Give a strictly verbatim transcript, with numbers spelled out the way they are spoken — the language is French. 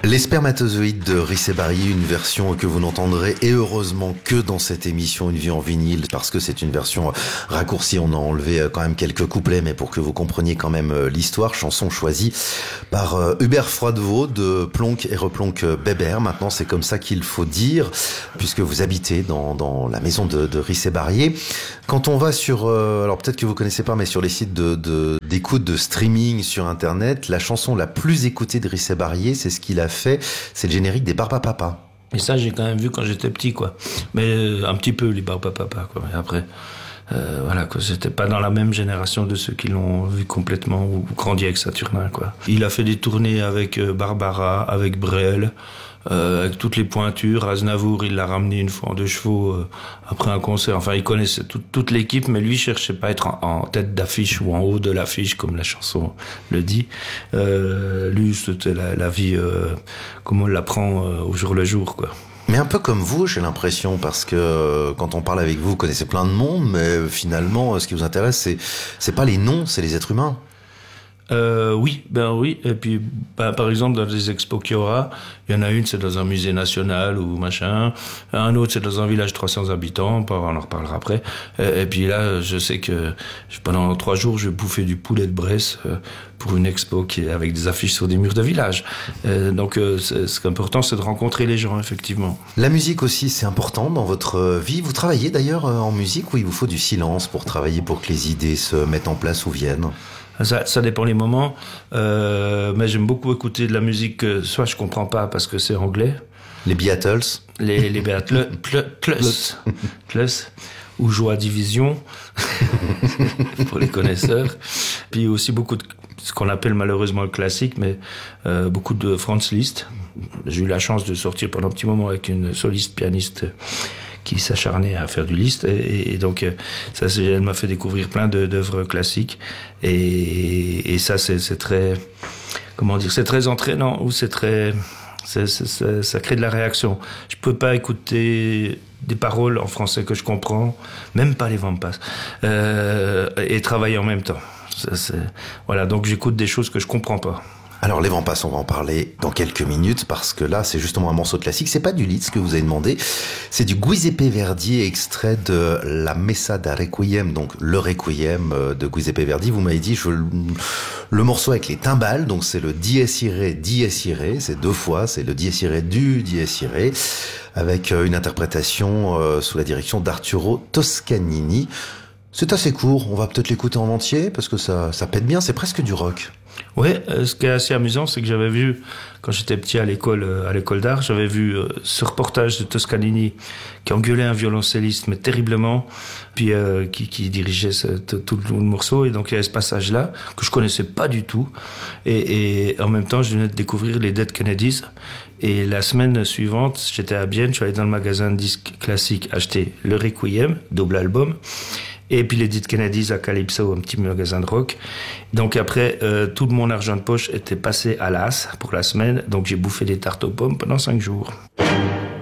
Les spermatozoïdes de Rissé Barrier, une version que vous n'entendrez et heureusement que dans cette émission Une vie en vinyle, parce que c'est une version raccourcie. On a enlevé quand même quelques couplets, mais pour que vous compreniez quand même l'histoire, chanson choisie par Hubert Froidevaux de Plonk et Replonk Bébert. Maintenant, c'est comme ça qu'il faut dire, puisque vous habitez dans, dans la maison de, de Rissé Barrier. Quand on va sur, euh, alors peut-être que vous connaissez pas, mais sur les sites de, de, d'écoute, de streaming sur Internet, la chanson la plus écoutée de Rissé Barrier, c'est ce qu'il a fait, c'est le générique des Barbapapa. Et ça, j'ai quand même vu quand j'étais petit, quoi. Mais euh, un petit peu, les Barbapapa, quoi. Et après, euh, voilà, quoi. J'étais pas dans la même génération de ceux qui l'ont vu complètement ou grandi avec Saturnin, quoi. Il a fait des tournées avec euh, Barbara, avec Brel, euh, avec toutes les pointures. Aznavour, il l'a ramené une fois en deux chevaux euh, après un concert. Enfin, il connaissait tout, toute l'équipe, mais lui cherchait pas à être en, en tête d'affiche ou en haut de l'affiche, comme la chanson le dit. Euh, lui, c'était la, la vie euh, comme on l'apprend euh, au jour le jour, quoi. Mais un peu comme vous, j'ai l'impression, parce que euh, quand on parle avec vous, vous connaissez plein de monde, mais finalement, ce qui vous intéresse, c'est c'est pas les noms, c'est les êtres humains. Euh, oui, ben oui. Et puis, ben, par exemple, dans les expos qu'il y aura, il y en a une, c'est dans un musée national ou machin. Un autre, c'est dans un village de trois cents habitants. On en reparlera après. Et, et puis là, je sais que pendant trois jours, je bouffais du poulet de Bresse euh, pour une expo qui est avec des affiches sur des murs de village. Euh, donc, euh, c'est, ce qui est important, c'est de rencontrer les gens, effectivement. La musique aussi, c'est important dans votre vie. Vous travaillez d'ailleurs en musique ou il vous faut du silence pour travailler, pour que les idées se mettent en place ou viennent? Ça, ça dépend les moments, euh, mais j'aime beaucoup écouter de la musique que soit je comprends pas parce que c'est anglais. Les Beatles. Les, les Beatles, plus, plus, ou Joie Division, pour les connaisseurs. Puis aussi beaucoup de ce qu'on appelle malheureusement le classique, mais euh, beaucoup de Franz Liszt. J'ai eu la chance de sortir pendant un petit moment avec une soliste pianiste qui s'acharnait à faire du Liszt, et, et donc ça, c'est, elle m'a fait découvrir plein de, d'œuvres classiques, et, et ça, c'est, c'est très, comment dire, c'est très entraînant, ou c'est très, c'est, c'est, c'est, ça crée de la réaction. Je peux pas écouter des paroles en français que je comprends, même pas les vents passent, euh, et travailler en même temps. Ça, c'est, voilà, donc j'écoute des choses que je comprends pas. Alors, les vents passent, on va en parler dans quelques minutes, parce que là, c'est justement un morceau classique. C'est pas du Liszt que vous avez demandé, c'est du Giuseppe Verdi, extrait de la Messa da Requiem, donc le Requiem de Giuseppe Verdi. Vous m'avez dit, je, le morceau avec les timbales, donc c'est le dies irae, dies irae, c'est deux fois, c'est le dies irae du dies irae, avec une interprétation euh, sous la direction d'Arturo Toscanini. C'est assez court, on va peut-être l'écouter en entier, parce que ça, ça pète bien, c'est presque du rock. Ouais, euh, ce qui est assez amusant, c'est que j'avais vu, quand j'étais petit à l'école, euh, à l'école d'art, j'avais vu euh, ce reportage de Toscanini qui engueulait un violoncelliste, mais terriblement, puis euh, qui, qui dirigeait ce, tout, tout le morceau, et donc il y avait ce passage-là que je connaissais pas du tout, et, et en même temps, je venais de découvrir les Dead Kennedys, et la semaine suivante, j'étais à Bienne, je suis allé dans le magasin de disques classiques acheter le Requiem, double album, et puis les Dead Kennedys à Calypso, un petit magasin de rock. Donc après, euh, tout mon argent de poche était passé à l'as pour la semaine, donc j'ai bouffé des tartes aux pommes pendant cinq jours.